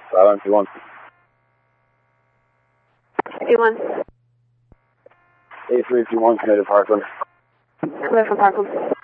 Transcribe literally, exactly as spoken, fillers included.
Silence, you want? two one. A three two one, committed Parkland. Clear from Parkland.